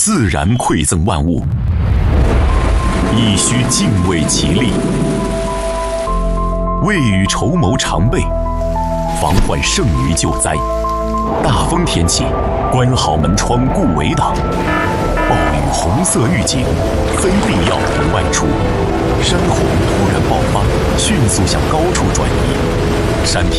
自然馈赠万物，亦须敬畏其力。未雨绸缪常备，防患胜于救灾。大风天气，关好门窗顾围挡。暴雨红色预警，非必要不外出。山洪突然爆发，迅速向高处转移。山体